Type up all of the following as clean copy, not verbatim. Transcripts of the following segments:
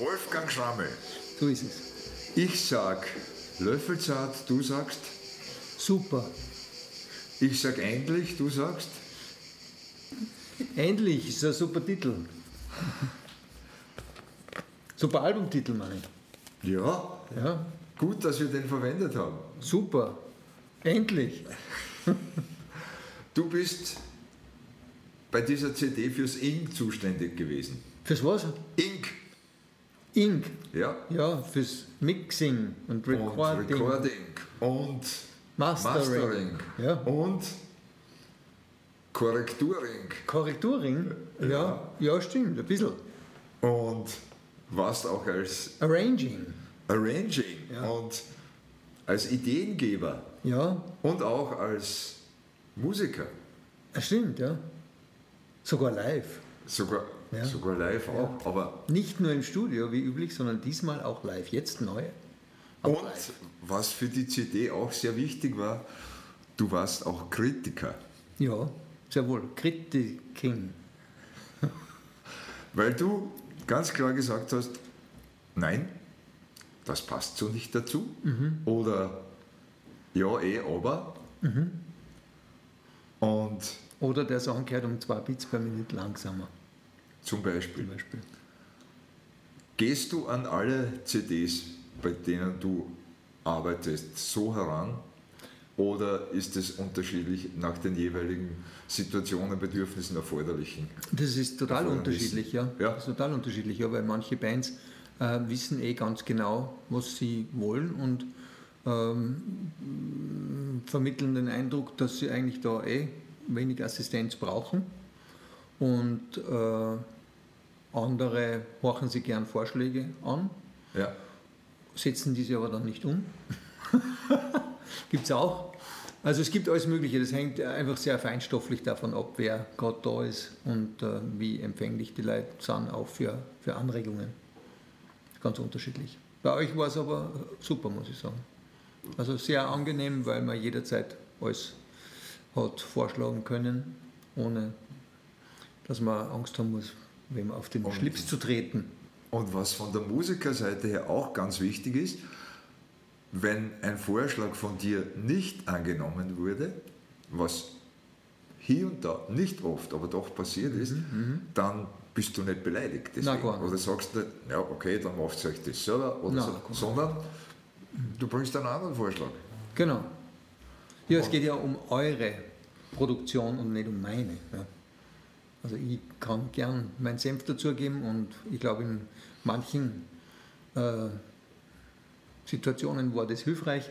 Wolfgang Schrammel. So ist es. Ich sag Löffelzart, du sagst. Super. Ich sag endlich, du sagst. Endlich ist ein super Titel. Super Albumtitel, meine ich. Ja, Ja, gut, dass wir den verwendet haben. super. Endlich. Du bist bei dieser CD fürs Ink zuständig gewesen. Fürs was? Ink, Ink. ja. Ja, fürs Mixing und Und Recording. Recording und Mastering Ja. und Korrekturing. Korrekturing? Ja, ja, stimmt, ein bisschen. Und warst auch als Arranging. Arranging Ja. und als Ideengeber Ja, und auch als Musiker. stimmt, ja. Sogar live. Sogar, Ja. sogar live auch. Aber Nicht nur im Studio wie üblich, sondern diesmal auch live. Jetzt neu. Aber und live. was für die CD auch sehr wichtig war, du warst auch Kritiker. Ja, sehr wohl. Kritiking. Weil du ganz klar gesagt hast, nein, das passt so nicht dazu. Oder ja, aber. Und Oder der Song gehört um 2 Beats per Minute langsamer. zum Beispiel, Zum Beispiel. gehst du an alle CDs, bei denen du arbeitest, so heran? Oder ist es unterschiedlich nach den jeweiligen Situationen, Bedürfnissen, Erforderlichen? Das ist total Davon unterschiedlich, ja. wissen. Ja. Das ist total unterschiedlich, ja, weil manche Bands wissen ganz genau, was sie wollen und vermitteln den Eindruck, dass sie eigentlich da wenig Assistenz brauchen. Und andere horchen sich gern Vorschläge an, Ja. setzen diese aber dann nicht um. Gibt es auch. Also es gibt alles Mögliche, das hängt einfach sehr feinstofflich davon ab, wer gerade da ist und wie empfänglich die Leute sind auch für Anregungen. Ganz unterschiedlich. Bei euch war es aber super, muss ich sagen. Also sehr angenehm, weil man jederzeit alles hat vorschlagen können, ohne dass man Angst haben muss, wem auf den Schlips zu treten. Und was von der Musikerseite her auch ganz wichtig ist, wenn ein Vorschlag von dir nicht angenommen wurde, was hier und da, nicht oft, aber doch passiert ist, dann bist du nicht beleidigt. Deswegen. Nein, gar nicht. Oder sagst nicht, ja okay, dann macht euch das selber, oder Nein, so, gar nicht. sondern du bringst einen anderen Vorschlag. Genau. Ja, es geht ja um eure Produktion und nicht um meine. Ja. Also ich kann gern meinen Senf dazugeben und ich glaube in manchen Situationen war das hilfreich.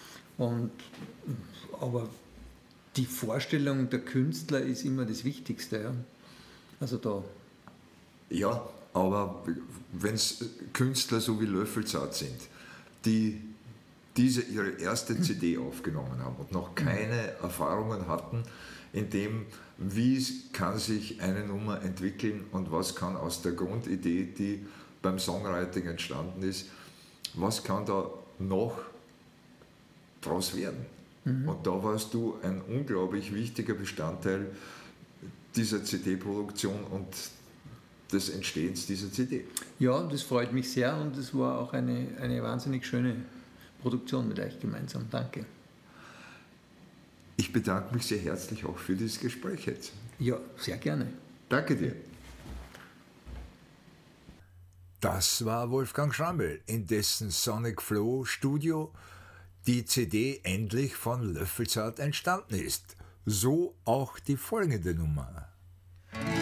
Aber die Vorstellung der Künstler ist immer das Wichtigste. Ja. Also da. Ja, aber wenn es Künstler so wie Löffelzart sind, die ihre erste CD aufgenommen haben und noch keine Erfahrungen hatten, in dem, wie kann sich eine Nummer entwickeln und was kann aus der Grundidee, die beim Songwriting entstanden ist, was kann da noch draus werden. Und da warst du ein unglaublich wichtiger Bestandteil dieser CD-Produktion und des Entstehens dieser CD. Ja, das freut mich sehr und es war auch eine wahnsinnig schöne Produktion mit euch gemeinsam. Danke. Ich bedanke mich sehr herzlich auch für dieses Gespräch jetzt. Ja, sehr gerne. Danke dir. Das war Wolfgang Schrammel, in dessen Sonic Flow Studio die CD endlich von Löffelzart entstanden ist. So auch die folgende Nummer.